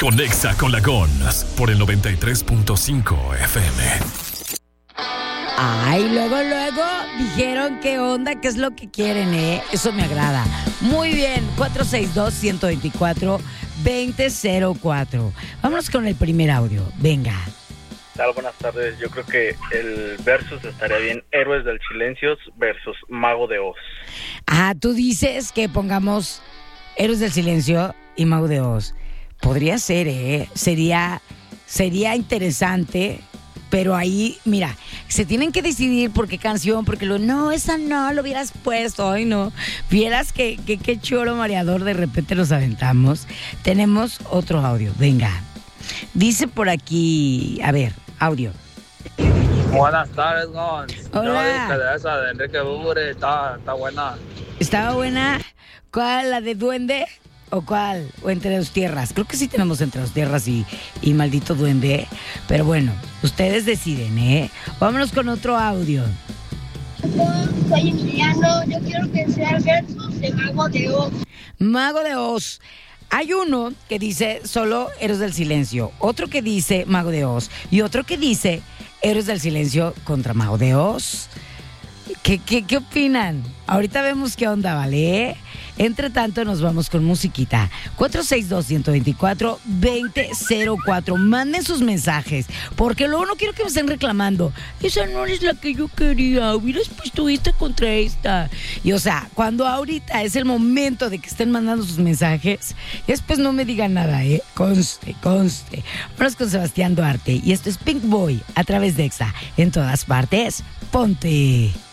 Conexa con la Gons por el 93.5 FM. Ay, luego dijeron qué onda, qué es lo que quieren, Eso me agrada. Muy bien, 462-124-2004. Vámonos con el primer audio, venga. Tal, buenas tardes. Yo creo que el versus estaría bien. Héroes del Silencio versus Mago de Oz. Ah, tú dices que pongamos Héroes del Silencio y Mago de Oz. Podría ser, Sería interesante. Pero ahí, mira, se tienen que decidir por qué canción, porque no, esa no, lo hubieras puesto, ay no. Vieras que qué choro mareador de repente nos aventamos. Tenemos otro audio, venga. Dice por aquí, a ver, audio. Buenas tardes, Gons. Hola. Yo dije de esa de Enrique Bumburi, está buena. ¿Estaba buena? ¿Cuál, la de Duende? ¿O cuál? ¿O Entre Dos Tierras? Creo que sí tenemos Entre Dos Tierras y Maldito Duende. Pero bueno, ustedes deciden, Vámonos con otro audio. Soy Emiliano, yo quiero que sea el versus de Mago de Oz. Mago de Oz. Hay uno que dice solo Héroes del Silencio, otro que dice Mago de Oz y otro que dice Héroes del Silencio contra Mago de Oz. ¿Qué opinan? Ahorita vemos qué onda, ¿vale? Entre tanto, nos vamos con musiquita. 462-124-2004. Manden sus mensajes, porque luego no quiero que me estén reclamando. Esa no es la que yo quería. Hubieras puesto esta contra esta. Y o sea, cuando ahorita es el momento de que estén mandando sus mensajes, después no me digan nada, Conste. Vámonos con Sebastián Duarte. Y esto es Pink Boy a través de Exa. En todas partes, ponte.